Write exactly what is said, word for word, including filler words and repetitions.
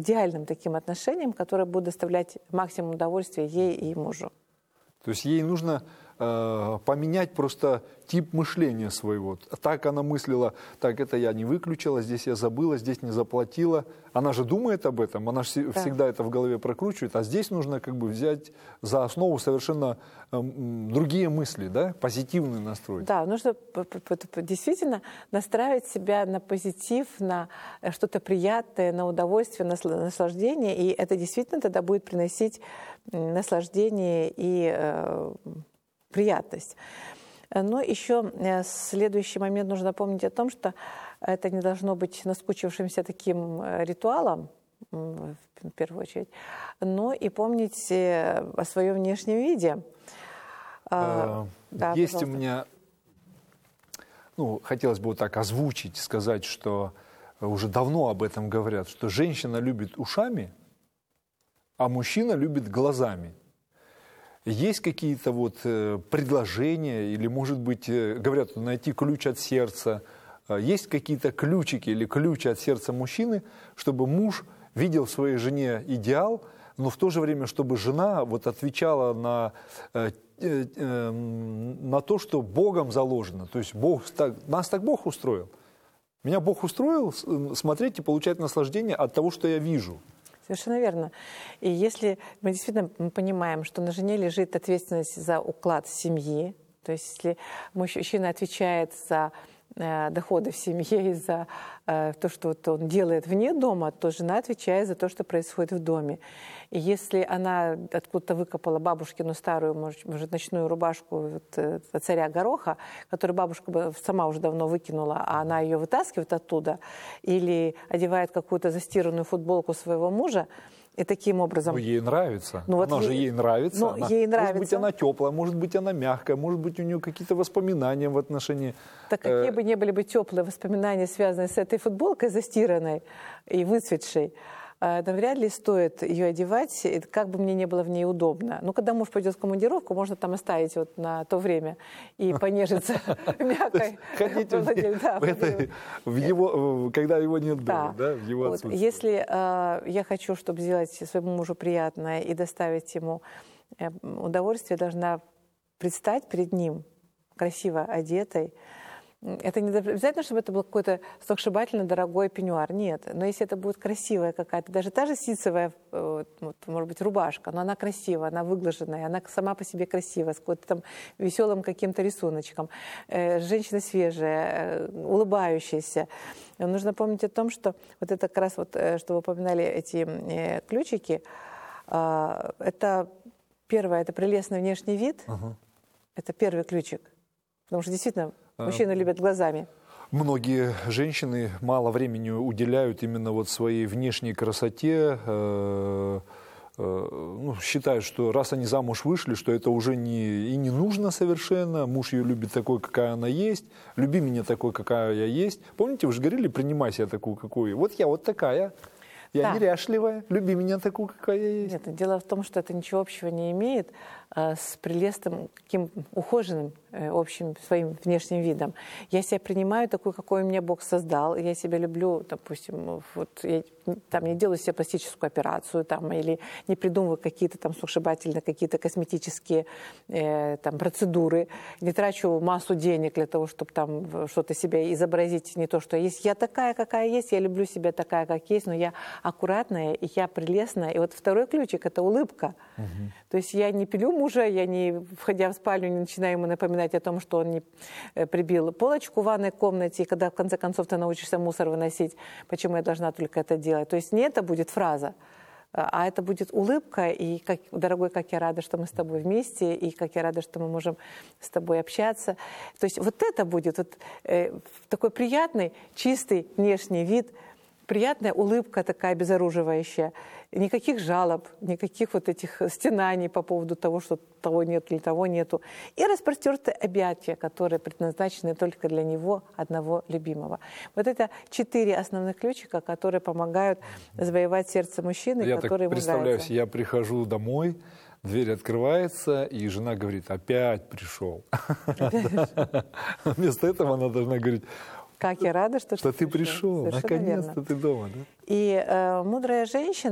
идеальным таким отношениям, которые будут доставлять максимум удовольствия ей и мужу. То есть ей нужно э, поменять просто тип мышления своего. Так она мыслила, так это я не выключила, здесь я забыла, здесь не заплатила. Она же думает об этом, она же да. всегда это в голове прокручивает. А здесь нужно как бы взять за основу совершенно э, другие мысли, да, позитивный настрой. Да, нужно действительно настраивать себя на позитив, на что-то приятное, на удовольствие, на наслаждение. И это действительно тогда будет приносить наслаждение и э, приятность. Но еще следующий момент нужно помнить о том, что это не должно быть наскучившимся таким ритуалом, в первую очередь, но и помнить о своем внешнем виде. А, да, есть пожалуйста. У меня, ну, хотелось бы вот так озвучить, сказать, что уже давно об этом говорят, что женщина любит ушами, а мужчина любит глазами. Есть какие-то вот э, предложения, или, может быть, э, говорят, найти ключ от сердца. Э, есть какие-то ключики или ключи от сердца мужчины, чтобы муж видел в своей жене идеал, но в то же время, чтобы жена вот отвечала на, э, э, э, на то, что Богом заложено. То есть Бог, так, нас так Бог устроил. Меня Бог устроил смотреть и получать наслаждение от того, что я вижу. Совершенно верно. И если мы действительно понимаем, что на жене лежит ответственность за уклад семьи, то есть если мужчина отвечает за э, доходы в семье и за э, то, что вот он делает вне дома, то жена отвечает за то, что происходит в доме. И если она откуда-то выкопала бабушкину старую, может, может ночную рубашку вот, э, царя Гороха, которую бабушка бы сама уже давно выкинула, а она ее вытаскивает оттуда, или одевает какую-то застиранную футболку своего мужа, и таким образом... Ну, ей нравится. Ну, она вот же ей, ей нравится. Ну, она, ей нравится. Может быть, она теплая, может быть, она мягкая, может быть, у нее какие-то воспоминания в отношении... Так какие бы ни были бы теплые воспоминания, связанные с этой футболкой застиранной и выцветшей, навряд ли стоит ее одевать, как бы мне не было в ней удобно. Ну, когда муж пойдет в командировку, можно там оставить вот на то время и понежиться мягкой. Хотите в его, когда его нет дома, да, в его отсутствие. Если я хочу, чтобы сделать своему мужу приятное и доставить ему удовольствие, должна предстать перед ним красиво одетой. Это не обязательно, чтобы это был какой-то сногсшибательно дорогой пеньюар. Нет. Но если это будет красивая какая-то, даже та же ситцевая, вот, может быть, рубашка, но она красивая, она выглаженная, она сама по себе красивая, с какой-то там веселым каким-то рисуночком. Женщина свежая, улыбающаяся. Нужно помнить о том, что вот это как раз, вот, что вы упоминали, эти ключики, это первое, это прелестный внешний вид, uh-huh. это первый ключик. Потому что действительно мужчины любят глазами. Многие женщины мало времени уделяют именно вот своей внешней красоте. Э, э, ну, считают, что раз они замуж вышли, что это уже не, и не нужно совершенно. Муж ее любит такой, какая она есть. Люби меня такой, какая я есть. Помните, вы же говорили, принимай себя такую, какую. Вот я вот такая. Я да. неряшливая. Люби меня такую, какая я есть. Нет, дело в том, что это ничего общего не имеет а, с прелестным, таким ухоженным э, общим своим внешним видом. Я себя принимаю такой, какой меня Бог создал. Я себя люблю, допустим, вот, я там, не делаю себе пластическую операцию там, или не придумываю какие-то там сногсшибательные, какие-то косметические э, там, процедуры. Не трачу массу денег для того, чтобы там что-то себя изобразить, не то, что есть. Я такая, какая есть, я люблю себя такая, как есть, но я аккуратная, и я прелестная. И вот второй ключик — это улыбка. Угу. То есть я не пилю мужа, я не, входя в спальню, не начинаю ему напоминать о том, что он не прибил полочку в ванной комнате, и когда в конце концов ты научишься мусор выносить, почему я должна только это делать. То есть не это будет фраза, а это будет улыбка, и, как, дорогой, как я рада, что мы с тобой вместе, и как я рада, что мы можем с тобой общаться. То есть вот это будет вот, э, такой приятный, чистый внешний вид, приятная улыбка такая обезоруживающая. Никаких жалоб, никаких вот этих стенаний по поводу того, что того нет или того нету. И распростертые объятия, которые предназначены только для него, одного любимого. Вот это четыре основных ключика, которые помогают завоевать сердце мужчины, я который ему представляю нравится. себе, я прихожу домой, дверь открывается, и жена говорит: опять пришел. Вместо этого она должна говорить: Как я рада, что, что ты пришел. пришел. Наконец-то ты дома, да? И э, мудрая женщина,